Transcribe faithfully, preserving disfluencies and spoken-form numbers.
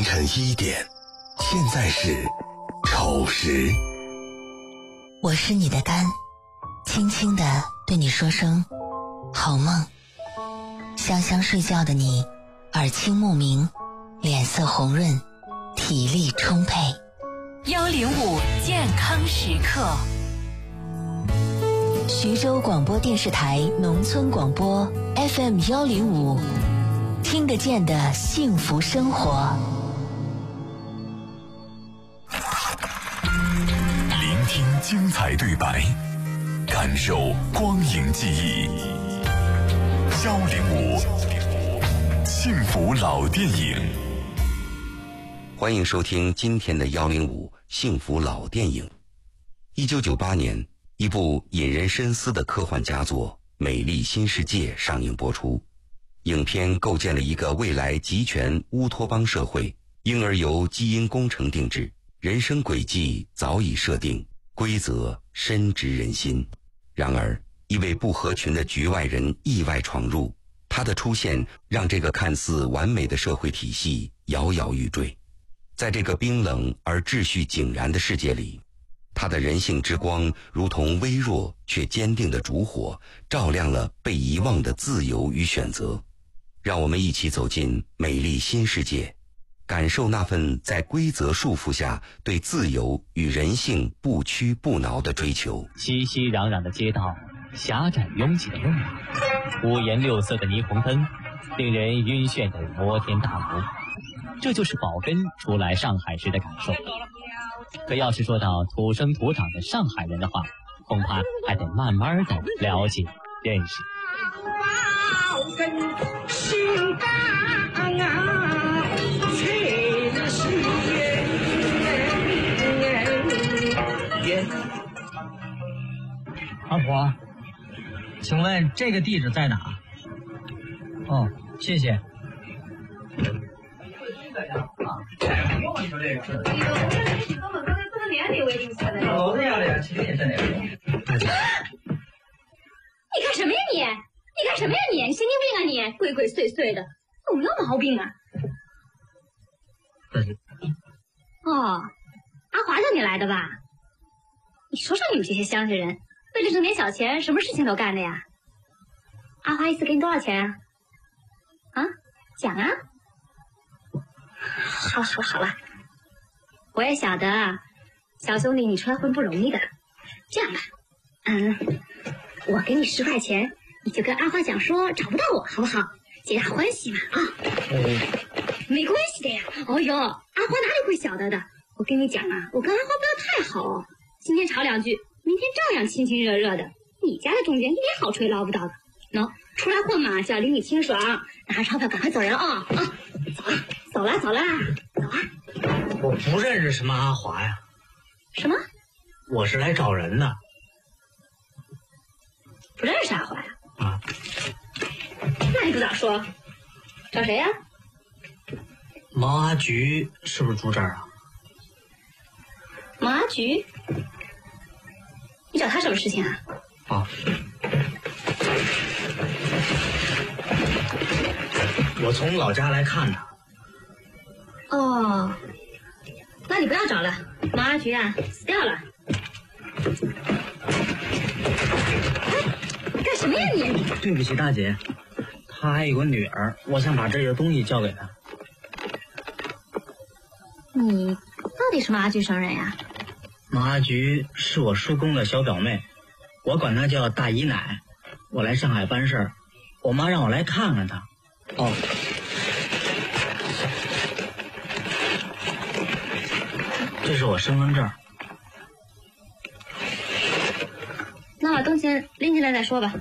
凌晨一点，现在是丑时。 我是你的肝，轻轻地对你说声好梦。香香睡觉的你，耳清目明，脸色红润，体力充沛。 幺零五健康时刻， 徐州广播电视台农村广播 F M 幺零五，听得见的幸福生活。 聆听精彩对白，感受光影记忆。幺零五幸福老电影， 欢迎收听今天的幺零五幸福老电影。一九九八年，一部引人深思的科幻佳作《美丽新世界》上映播出。影片构建了一个未来集权乌托邦社会，因而由基因工程定制，人生轨迹早已设定，规则深植人心。然而，一位不合群的局外人意外闯入，他的出现让这个看似完美的社会体系摇摇欲坠。在这个冰冷而秩序井然的世界里，他的人性之光如同微弱却坚定的烛火，照亮了被遗忘的自由与选择。让我们一起走进美丽新世界，感受那份在规则束缚下对自由与人性不屈不挠的追求。 熙熙攘攘的街道，狭窄拥挤的路马，五颜六色的霓虹灯，令人晕眩的摩天大楼，这就是宝根初来上海时的感受。可要是说到土生土长的上海人的话，恐怕还得慢慢的了解认识。 宝根心肝啊，全是缘缘。 阿婆，请问这个地址在哪？哦，谢谢。 你干什么呀你？你干什么呀你？你神经病啊你！鬼鬼祟祟的，有没有毛病啊？哦，阿华叫你来的吧？你说说你们这些乡下人，为了挣点小钱，什么事情都干的呀？阿华一次给你多少钱啊？啊，讲啊！好好好了，我也晓得，小兄弟你出来混不容易的。这样吧，嗯，我给你十块钱，你就跟阿花讲说找不到我，好不好？皆大欢喜嘛啊！ 嗯， 没关系的呀。哦哟，阿花哪里会晓得的？我跟你讲啊，我跟阿花不要太好，今天吵两句，明天照样亲亲热热的。你家的中间一点好处也捞不到的。喏，出来混嘛就要领你清爽，拿着钞票赶快走人啊！啊，走了，走了，走了，走啊！ 我不认识什么阿华呀。 什么？ 我是来找人的。 不认识阿华呀？ 啊？ 那你不早说，找谁呀？ 毛阿菊是不是住这儿啊？ 毛阿菊？你找他什么事情啊？ 啊。我从老家来看他。 哦，那你不要找了，毛阿菊啊死掉了。干什么呀你？ 对不起大姐，他还有个女儿，我想把这些东西交给他。 你到底是毛阿菊什么人呀？ 毛阿菊是我叔公的小表妹，我管她叫大姨奶。我来上海办事儿，我妈让我来看看她。哦，这是我身份证。 那把东西拎起来再说吧。